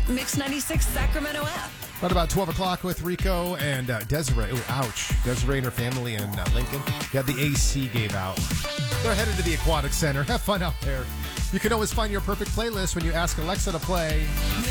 Mix 96 Sacramento app. Right about 12 o'clock with Rico and Desiree. Oh, ouch. Desiree and her family in Lincoln. Yeah, the AC gave out. They're headed to the Aquatic Center. Have fun out there. You can always find your perfect playlist when you ask Alexa to play